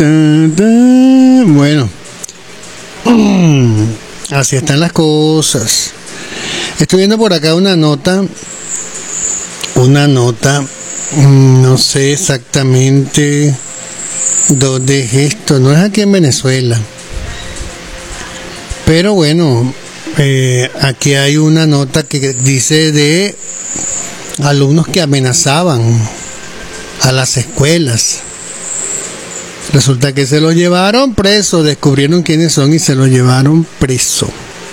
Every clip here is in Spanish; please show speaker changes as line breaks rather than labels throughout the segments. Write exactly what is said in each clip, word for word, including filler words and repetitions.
Bueno, así están las cosas. Estoy viendo por acá una nota, una nota, no sé exactamente dónde es esto, no es aquí en Venezuela, pero bueno, eh, aquí hay una nota que dice de alumnos que amenazaban a las escuelas. Resulta que se los llevaron preso, descubrieron quiénes son y se los llevaron preso.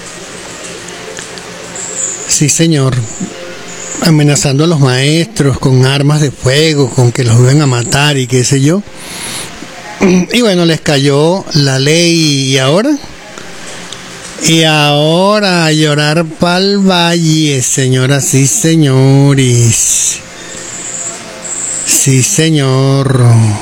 Sí, señor. Amenazando a los maestros con armas de fuego, con que los iban a matar y qué sé yo. Y bueno, les cayó la ley y ahora... Y ahora a llorar pa'l valle, señoras y señores. Sí, señor.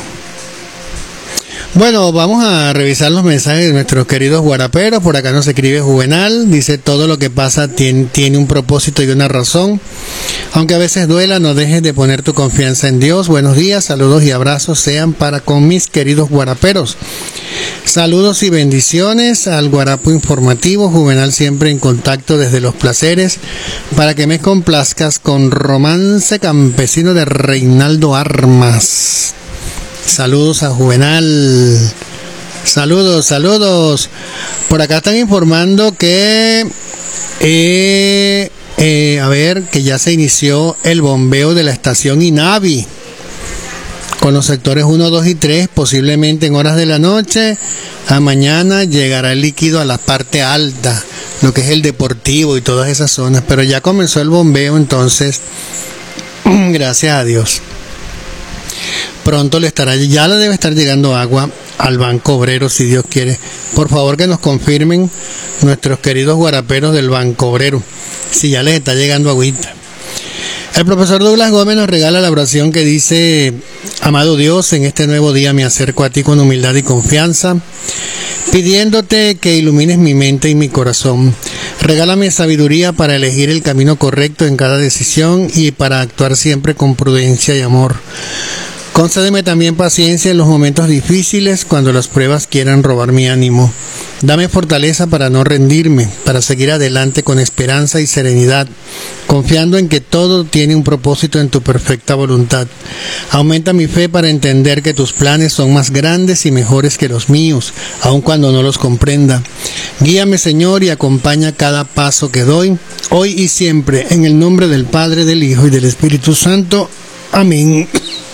Bueno, vamos a revisar los mensajes de nuestros queridos guaraperos. Por acá nos escribe Juvenal. Dice: todo lo que pasa tiene, tiene un propósito y una razón. Aunque a veces duela, no dejes de poner tu confianza en Dios. Buenos días, saludos y abrazos sean para con mis queridos guaraperos. Saludos y bendiciones al Guarapo Informativo. Juvenal siempre en contacto desde Los Placeres. Para que me complazcas con Romance Campesino de Reinaldo Armas. Saludos a Juvenal. Saludos, saludos. Por acá están informando que eh, eh, a ver, que ya se inició el bombeo de la estación Inavi con los sectores uno, dos y tres. Posiblemente en horas de la noche a mañana llegará el líquido a la parte alta, lo que es el deportivo y todas esas zonas, pero ya comenzó el bombeo, entonces gracias a Dios. Pronto le estará, ya le debe estar llegando agua al Banco Obrero, si Dios quiere. Por favor, que nos confirmen nuestros queridos guaraperos del Banco Obrero si ya les está llegando agüita. El profesor Douglas Gómez nos regala la oración que dice: amado Dios, en este nuevo día me acerco a ti con humildad y confianza, pidiéndote que ilumines mi mente y mi corazón. Regálame sabiduría para elegir el camino correcto en cada decisión y para actuar siempre con prudencia y amor. Concédeme también paciencia en los momentos difíciles, cuando las pruebas quieran robar mi ánimo. Dame fortaleza para no rendirme, para seguir adelante con esperanza y serenidad, confiando en que todo tiene un propósito en tu perfecta voluntad. Aumenta mi fe para entender que tus planes son más grandes y mejores que los míos, aun cuando no los comprenda. Guíame, Señor, y acompaña cada paso que doy, hoy y siempre, en el nombre del Padre, del Hijo y del Espíritu Santo. Amén.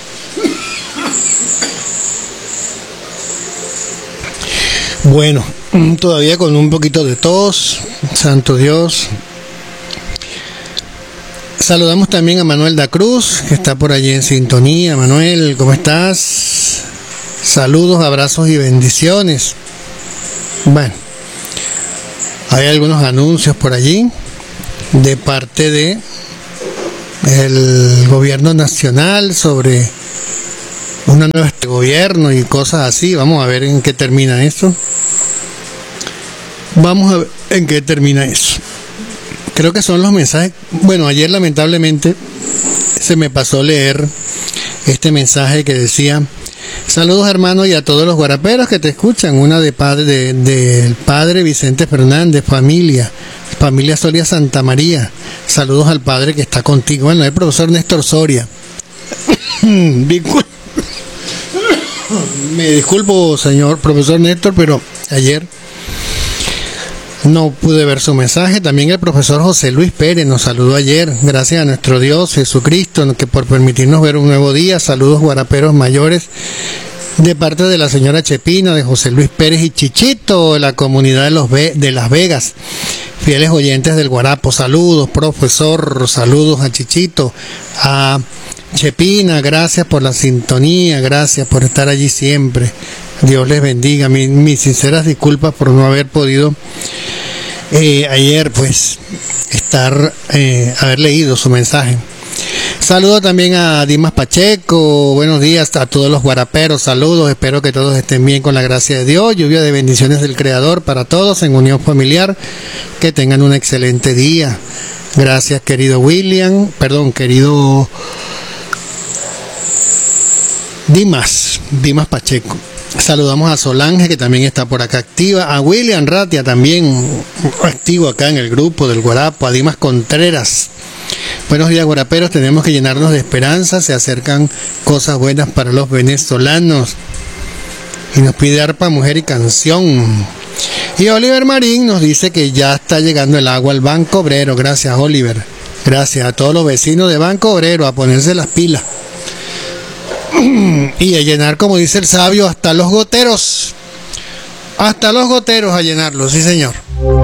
Bueno, todavía con un poquito de tos, santo Dios. Saludamos también a Manuel da Cruz, que está por allí en sintonía. Manuel, ¿cómo estás? Saludos, abrazos y bendiciones. Bueno, hay algunos anuncios por allí de parte de el gobierno nacional sobre una nueva este gobierno y cosas así. Vamos a ver en qué termina esto. Vamos a ver en qué termina eso. Creo que son los mensajes. Bueno, ayer lamentablemente se me pasó leer este mensaje que decía: saludos, hermano, y a todos los guaraperos que te escuchan. Una de padre de, de, del padre Vicente Fernández, familia, familia Soria Santa María. Saludos al padre que está contigo. Bueno, el profesor Néstor Soria. Me disculpo, señor profesor Néstor, pero ayer no pude ver su mensaje. También el profesor José Luis Pérez nos saludó ayer. Gracias a nuestro Dios Jesucristo que por permitirnos ver un nuevo día. Saludos, guaraperos mayores, de parte de la señora Chepina, de José Luis Pérez y Chichito, de la comunidad de, los Ve- de Las Vegas. Fieles oyentes del Guarapo. Saludos, profesor. Saludos a Chichito, a Chepina. Gracias por la sintonía. Gracias por estar allí siempre. Dios les bendiga. Mi, mis sinceras disculpas por no haber podido eh, ayer pues estar eh, haber leído su mensaje. Saludo también a Dimas Pacheco. Buenos días a todos los guaraperos. Saludos, espero que todos estén bien con la gracia de Dios. Lluvia de bendiciones del Creador para todos en unión familiar. Que tengan un excelente día. Gracias, querido William. Perdón, querido Dimas. Dimas Pacheco. Saludamos a Solange, que también está por acá activa, a William Ratia, también activo acá en el grupo del Guarapo, a Dimas Contreras. Buenos días, guaraperos, tenemos que llenarnos de esperanza, se acercan cosas buenas para los venezolanos. Y nos pide arpa, mujer y canción. Y Oliver Marín nos dice que ya está llegando el agua al Banco Obrero. Gracias, Oliver. Gracias a todos los vecinos de Banco Obrero, a ponerse las pilas. Y a llenar, como dice el sabio, hasta los goteros. Hasta los goteros a llenarlos, sí señor.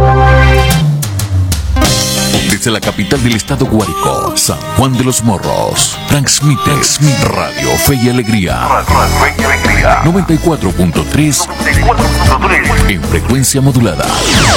Desde la capital del estado Guárico, San Juan de los Morros, transmite Radio Fe y Alegría, noventa y cuatro punto tres en frecuencia modulada.